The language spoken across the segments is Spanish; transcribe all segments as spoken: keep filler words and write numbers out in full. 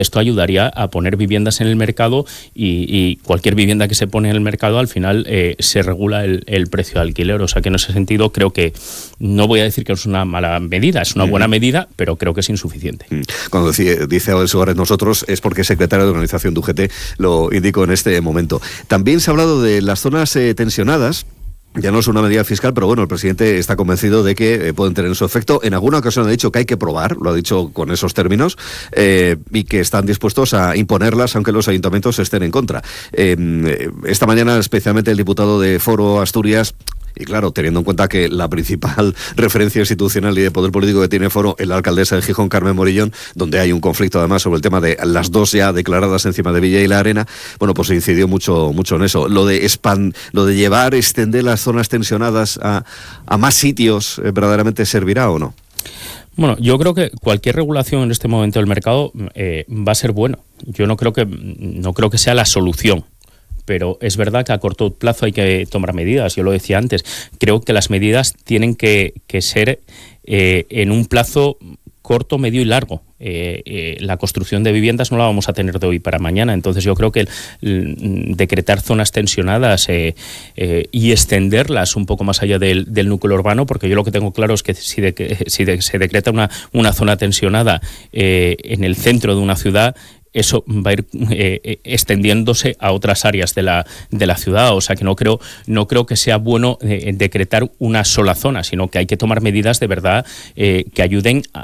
Esto ayudaría a poner viviendas en el mercado y, y cualquier vivienda que se pone en el mercado al final eh, se regula el, el precio de alquiler. O sea que en ese sentido creo que, no voy a decir que es una mala medida, es una buena medida, pero creo que es insuficiente. Cuando dice, dice Abel Suárez nosotros es porque es secretario de organización de U G T, lo indico en este momento. También se ha hablado de las zonas eh, tensionadas. Ya no es una medida fiscal, pero bueno, el presidente está convencido de que eh, pueden tener su efecto. En alguna ocasión ha dicho que hay que probar, lo ha dicho con esos términos, eh, y que están dispuestos a imponerlas aunque los ayuntamientos estén en contra. Eh, esta mañana, especialmente el diputado de Foro Asturias, y claro, teniendo en cuenta que la principal referencia institucional y de poder político que tiene Foro es la alcaldesa de Gijón, Carmen Morillón, donde hay un conflicto además sobre el tema de las dos ya declaradas encima de Villa y La Arena, bueno, pues se incidió mucho, mucho en eso. Lo de expand, lo de llevar, extender las zonas tensionadas a, a más sitios, ¿eh, verdaderamente servirá o no? Bueno, yo creo que cualquier regulación en este momento del mercado eh, va a ser bueno. Yo no creo que no creo que sea la solución. Pero es verdad que a corto plazo hay que tomar medidas. Yo lo decía antes, creo que las medidas tienen que, que ser eh, en un plazo corto, medio y largo. Eh, eh, la construcción de viviendas no la vamos a tener de hoy para mañana. Entonces yo creo que el, el, decretar zonas tensionadas eh, eh, y extenderlas un poco más allá del, del núcleo urbano, porque yo lo que tengo claro es que si, de, si de, se decreta una, una zona tensionada eh, en el centro de una ciudad, eso va a ir eh, extendiéndose a otras áreas de la de la ciudad. O sea que no creo no creo que sea bueno eh, decretar una sola zona, sino que hay que tomar medidas de verdad eh, que ayuden a,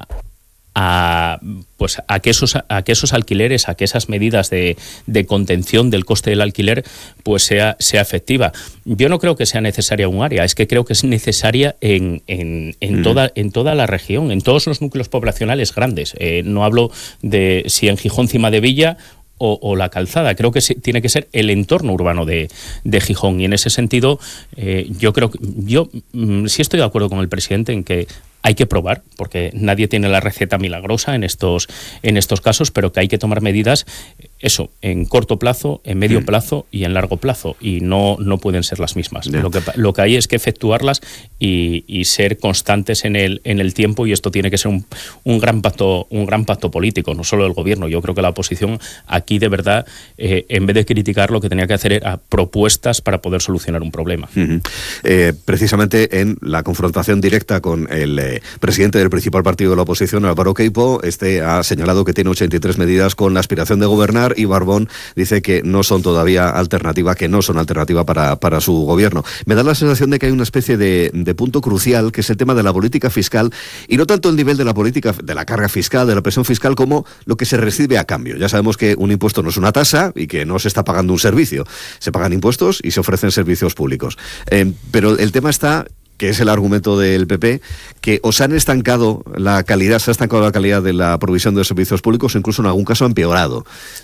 a pues a que esos a que esos alquileres, a que esas medidas de, de contención del coste del alquiler pues sea sea efectiva. Yo no creo que sea necesaria un área, es que creo que es necesaria en en, en mm. toda en toda la región, en todos los núcleos poblacionales grandes. Eh, no hablo de si en Gijón, Cima de Villa O, o la Calzada, creo que se, tiene que ser el entorno urbano de, de Gijón, y en ese sentido eh, yo creo que yo mm, sí estoy de acuerdo con el presidente en que hay que probar, porque nadie tiene la receta milagrosa en estos en estos casos, pero que hay que tomar medidas, eso, en corto plazo, en medio mm. plazo y en largo plazo, y no, no pueden ser las mismas. Yeah. Lo que lo que hay es que efectuarlas y, y ser constantes en el en el tiempo, y esto tiene que ser un, un gran pacto un gran pacto político, no solo del gobierno. Yo creo que la oposición aquí de verdad, eh, en vez de criticar, lo que tenía que hacer era propuestas para poder solucionar un problema. Uh-huh. Eh, precisamente en la confrontación directa con el eh, presidente del principal partido de la oposición, Álvaro Queipo, este ha señalado que tiene ochenta y tres medidas con la aspiración de gobernar, y Barbón dice que no son todavía alternativa, que no son alternativa para, para su gobierno. Me da la sensación de que hay una especie de, de punto crucial, que es el tema de la política fiscal, y no tanto el nivel de la política, de la carga fiscal, de la presión fiscal, como lo que se recibe a cambio. Ya sabemos que un impuesto no es una tasa y que no se está pagando un servicio. Se pagan impuestos y se ofrecen servicios públicos. Eh, pero el tema está, que es el argumento del P P, que os han estancado la calidad, se ha estancado la calidad de la provisión de servicios públicos, o incluso en algún caso ha empeorado.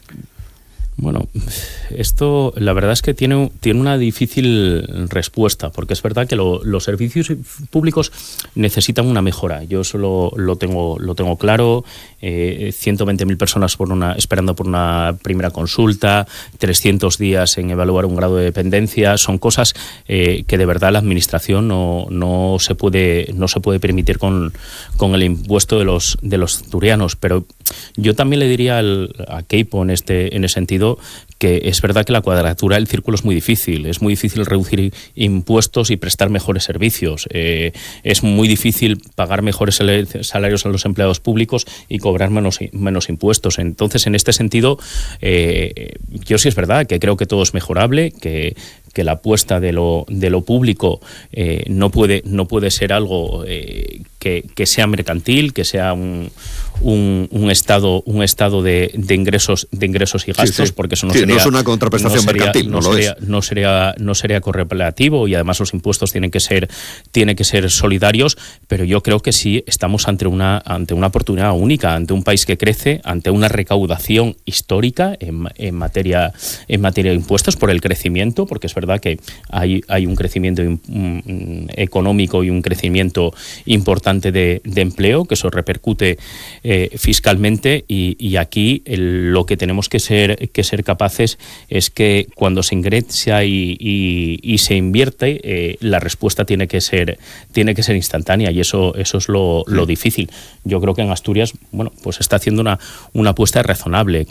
Bueno, esto la verdad es que tiene, tiene una difícil respuesta, porque es verdad que lo, los servicios públicos necesitan una mejora. Yo eso lo, lo, tengo, lo tengo claro. Eh, ciento veinte mil personas por una, esperando por una primera consulta, trescientos días en evaluar un grado de dependencia. Son cosas eh, que de verdad la administración no, no, se, puede, no se puede permitir con, con el impuesto de los, de los asturianos. Pero yo también le diría al, a Queipo en, este, en ese sentido que es verdad que la cuadratura del círculo es muy difícil. Es muy difícil reducir impuestos y prestar mejores servicios. Eh, es muy difícil pagar mejores salarios a los empleados públicos y cobrar menos, menos impuestos. Entonces, en este sentido, eh, yo sí es verdad que creo que todo es mejorable, que que la apuesta de lo de lo público eh, no puede no puede ser algo eh, que, que sea mercantil, que sea un, un, un estado un estado de, de ingresos de ingresos y gastos, sí, sí. porque eso no sí, sería no es una contraprestación no sería, mercantil, no, no lo sería, es. no sería no sería correlativo, y además los impuestos tienen que ser tienen que ser solidarios, pero yo creo que sí estamos ante una ante una oportunidad única, ante un país que crece, ante una recaudación histórica en, en materia en materia de impuestos por el crecimiento, porque es verdad que hay, hay un crecimiento um, económico y un crecimiento importante de, de empleo, que eso repercute eh, fiscalmente, y, y aquí el, lo que tenemos que ser, que ser capaces es que cuando se ingresa y, y, y se invierte, eh, la respuesta tiene que ser tiene que ser instantánea, y eso, eso es lo, lo difícil. Yo creo que en Asturias, bueno, pues está haciendo una, una apuesta razonable.